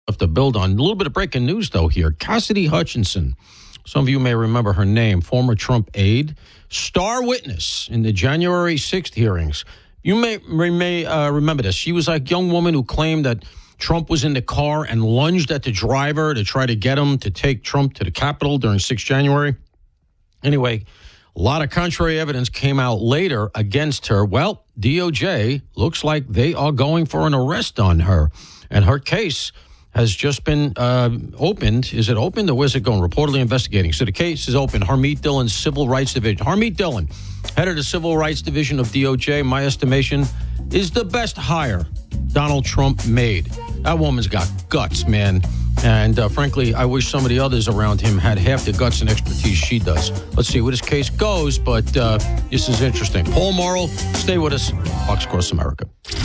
to build on. A little bit of breaking news, though, here. Cassidy Hutchinson. Some of you may remember her name, former Trump aide, star witness in the January 6th hearings. You may remember this. She was a young woman who claimed that Trump was in the car and lunged at the driver to try to get him to take Trump to the Capitol during 6th January. Anyway, a lot of contrary evidence came out later against her. Well, DOJ looks like they are going for an arrest on her. And her case has just been opened. Is it opened or where's it going? Reportedly investigating. So the case is open. Harmeet Dillon's Civil Rights Division. Harmeet Dillon, head of the Civil Rights Division of DOJ, my estimation, is the best hire Donald Trump made. That woman's got guts, man. And frankly, I wish some of the others around him had half the guts and expertise she does. Let's see where this case goes, but this is interesting. Paul Morrell, stay with us. Fox Cross America.